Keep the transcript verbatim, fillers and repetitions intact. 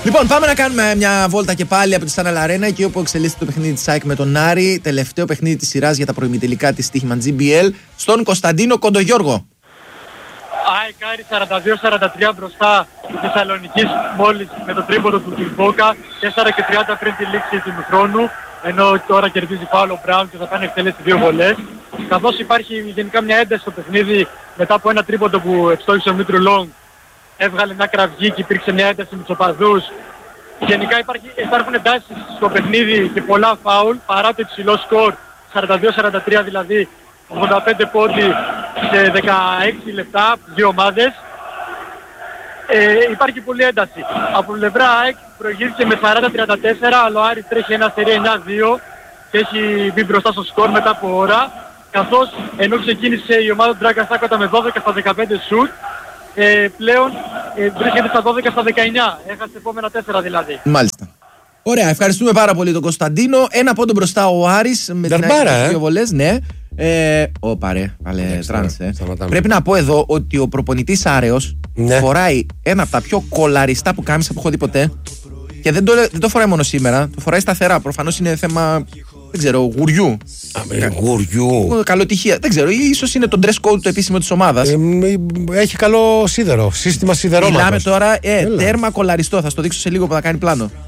Λοιπόν, πάμε να κάνουμε μια βόλτα και πάλι από τη Channel Arena, εκεί όπου εξελίσσεται το παιχνίδι της ΑΕΚ με τον Άρη. Τελευταίο παιχνίδι της σειράς για τα προημιτελικά της στοίχημα τζι μπι ελ. Στον Κωνσταντίνο Κοντογιώργο. ΑΕΚ Άρη σαράντα δύο σαράντα τρία μπροστά της Θεσσαλονικής μόλις με το τρίποντο του Κιλμπόκα. τέσσερα και τριάντα πριν τη λήξη του χρόνου. Ενώ τώρα κερδίζει Πάολο Μπράουν και θα κάνει εκτελέσει δύο βολές. Καθώς υπάρχει γενικά μια ένταση στο παιχνίδι μετά από ένα τρίποντο που ευστόχησε ο Μήτρου Λόγκ. Έβγαλε μια κραυγή και υπήρξε μια ένταση με τους οπαδούς. Γενικά υπάρχει, υπάρχουν εντάσεις στο παιχνίδι και πολλά φάουλ παρά το υψηλό σκορ, σαράντα δύο σαράντα τρία δηλαδή, ογδόντα πέντε πόντι σε δεκαέξι λεπτά, δύο ομάδες. Ε, υπάρχει πολλή ένταση. Από πλευρά ΑΕΚ προηγήθηκε με σαράντα τριάντα τέσσερα, αλλά ο Άρης τρέχει ένα σερί εννιά δύο και έχει μπει μπροστά στο σκορ μετά από ώρα. Καθώς ενώ ξεκίνησε η ομάδα του Ντράγκα Στάκοτα με δώδεκα στα δεκαπέντε σουτ, ε, πλέον ε, βρίσκεται στα δώδεκα στα δεκαεννιά. Έχασε επόμενα τέσσερα δηλαδή. Μάλιστα. Ωραία, ευχαριστούμε πάρα πολύ τον Κωνσταντίνο. Ένα πόντο μπροστά ο Άρης με την ε? δύο βολές, ναι. Ε, ο παρέ, παλέ, τράνσε. Πρέπει να πω εδώ ότι ο προπονητής Άρεος ναι. φοράει ένα από τα πιο κολαριστά που κάμισα που έχω δει ποτέ. Και δεν το, δεν το φοράει μόνο σήμερα, το φοράει σταθερά. Προφανώς είναι θέμα, δεν ξέρω, γουριού. Α, γουριού. Καλοτυχία. Δεν ξέρω, ίσως είναι το dress code το επίσημο της ομάδας. Ε, έχει καλό σίδερο, σύστημα σιδερόματος. Μιλάμε τώρα, ε, τέρμα κολαριστό. Θα στο δείξω σε λίγο που θα κάνει πλάνο.